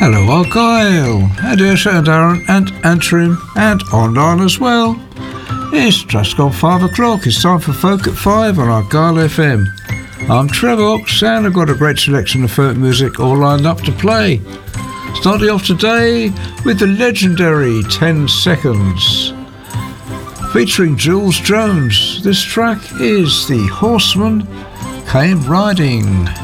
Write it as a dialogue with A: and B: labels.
A: Hello Argyle, and Darren and Antrim, and online as well. It's just gone 5 o'clock, it's time for Folk at 5 on Argyle FM. I'm Trevor Ox and I've got a great selection of folk music all lined up to play. Starting off today with the legendary 10 Seconds. Featuring Jules Jones, this track is The Horseman Came Riding.